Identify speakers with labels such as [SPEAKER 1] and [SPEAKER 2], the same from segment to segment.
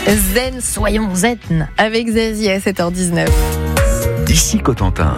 [SPEAKER 1] Zen, soyons zen avec Zazie à 7h19.
[SPEAKER 2] D'ici Cotentin.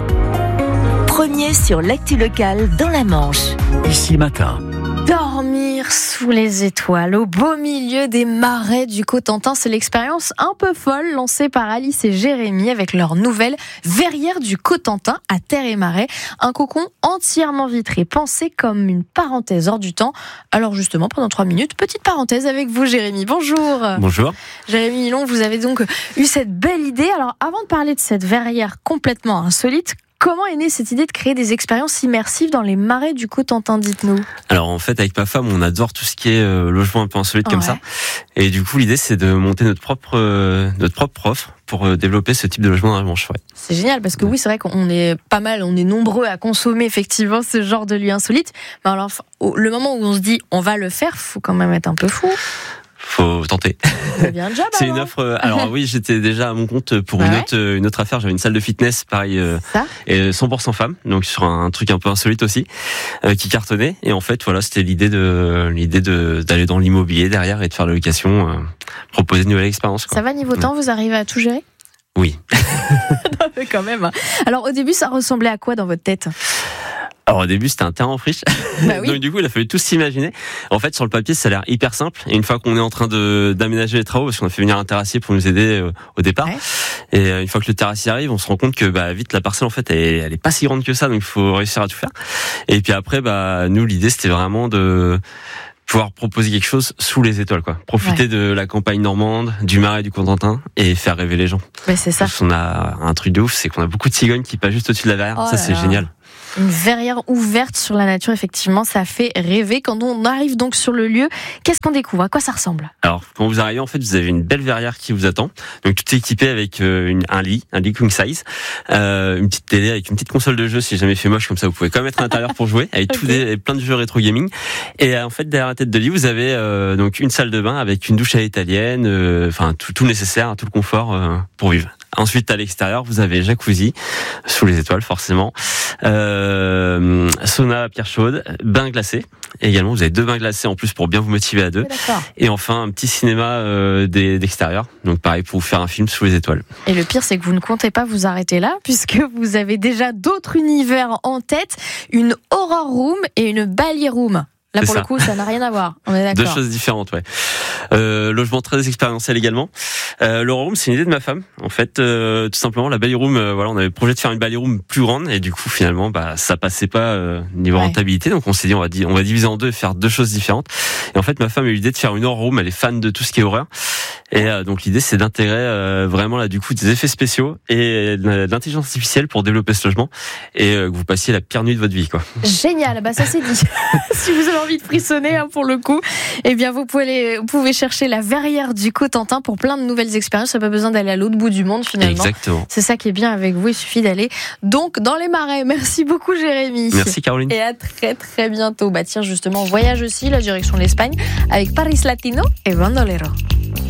[SPEAKER 3] Premier sur l'actu locale dans la Manche.
[SPEAKER 2] Ici Matin.
[SPEAKER 1] Dormir sous les étoiles, au beau milieu des marais du Cotentin, c'est l'expérience un peu folle lancée par Alice et Jérémy avec leur nouvelle Verrière du Cotentin à terre et marais. Un cocon entièrement vitré, pensé comme une parenthèse hors du temps. Alors justement, pendant 3 minutes, petite parenthèse avec vous Jérémy. Bonjour.
[SPEAKER 4] Bonjour.
[SPEAKER 1] Jérémy Milon, vous avez donc eu cette belle idée. Alors avant de parler de cette verrière complètement insolite, comment est née cette idée de créer des expériences immersives dans les marais du Cotentin, dites-nous?
[SPEAKER 4] Alors en fait, avec ma femme, on adore tout ce qui est logement un peu insolite comme ça. Et du coup, l'idée, c'est de monter notre propre offre pour développer ce type de logement dans la Manche. Ouais.
[SPEAKER 1] C'est génial parce que oui, c'est vrai qu'on est pas mal, on est nombreux à consommer effectivement ce genre de lieu insolite. Mais alors, le moment où on se dit on va le faire, faut quand même être un peu fou.
[SPEAKER 4] Faut tenter.
[SPEAKER 1] C'est bien le job.
[SPEAKER 4] C'est une offre. Alors oui, j'étais déjà à mon compte pour une autre affaire. J'avais une salle de fitness, pareil, et 100% femmes, donc sur un truc un peu insolite aussi, qui cartonnait. Et en fait, voilà, c'était l'idée d'aller dans l'immobilier derrière et de faire la location, proposer une nouvelle expérience. Quoi.
[SPEAKER 1] Ça va niveau temps, vous arrivez à tout gérer?
[SPEAKER 4] Oui.
[SPEAKER 1] Non, mais quand même. Alors au début, ça ressemblait à quoi dans votre tête?
[SPEAKER 4] Alors au début c'était un terrain en friche,
[SPEAKER 1] bah oui.
[SPEAKER 4] Donc du coup il a fallu tout s'imaginer. En fait sur le papier ça a l'air hyper simple, et une fois qu'on est en train d'aménager les travaux, parce qu'on a fait venir un terrassier pour nous aider au départ, et une fois que le terrassier arrive, on se rend compte que vite la parcelle en fait elle est pas si grande que ça, donc il faut réussir à tout faire. Et puis après nous l'idée c'était vraiment de pouvoir proposer quelque chose sous les étoiles, quoi. Profiter de la campagne normande, du marais du Cotentin et faire rêver les gens.
[SPEAKER 1] Mais c'est ça.
[SPEAKER 4] Parce qu'on a un truc de ouf, c'est qu'on a beaucoup de cigognes qui passent juste au-dessus de la verrière. Ça c'est génial.
[SPEAKER 1] Une verrière ouverte sur la nature, effectivement, ça fait rêver. Quand on arrive donc sur le lieu, qu'est-ce qu'on découvre? À quoi ça ressemble? Alors,
[SPEAKER 4] quand vous arrivez, en fait, vous avez une belle verrière qui vous attend. Donc, tout est équipé avec un lit king size, une petite télé avec une petite console de jeu. Si jamais il fait moche, comme ça, vous pouvez quand même être à l'intérieur pour jouer, avec plein de jeux rétro gaming. Et en fait, derrière la tête de lit, vous avez donc une salle de bain avec une douche à l'italienne, tout nécessaire, tout le confort pour vivre. Ensuite, à l'extérieur, vous avez jacuzzi, sous les étoiles, forcément. Sauna à pierre chaude, bain glacé. Et également, vous avez 2 bains glacés en plus pour bien vous motiver à 2. Et enfin, un petit cinéma d'extérieur. Donc pareil, pour vous faire un film sous les étoiles. Et le pire, c'est que vous ne comptez pas vous arrêter là, puisque vous avez déjà d'autres univers en tête. Une horror room et une ballet room. Là, pour le coup, ça n'a rien à voir. On est d'accord. 2 choses différentes, ouais. Logement très expérientiel également. L'Horror Room, c'est une idée de ma femme. En fait, tout simplement, la Ballet Room, on avait projet de faire une Ballet Room plus grande, et du coup, finalement, ça passait pas niveau rentabilité. Donc, on s'est dit, on va diviser en 2 et faire 2 choses différentes. Et en fait, ma femme a eu l'idée de faire une Horror Room. Elle est fan de tout ce qui est horreur. Et donc, l'idée, c'est d'intégrer vraiment là, du coup, des effets spéciaux et de l'intelligence artificielle pour développer ce logement, et que vous passiez la pire nuit de votre vie, quoi.
[SPEAKER 1] Génial, ça c'est dit. Si vous avez envie de frissonner, pour le coup, eh bien vous pouvez chercher la verrière du Cotentin pour plein de nouvelles expériences. Ça n'a pas besoin d'aller à l'autre bout du monde finalement.
[SPEAKER 4] Exactement.
[SPEAKER 1] C'est ça qui est bien avec vous. Il suffit d'aller donc dans les marais. Merci beaucoup Jérémy.
[SPEAKER 4] Merci Caroline.
[SPEAKER 1] Et à très très bientôt. Tiens justement, voyage aussi la direction de l'Espagne avec Paris Latino et Bandolero.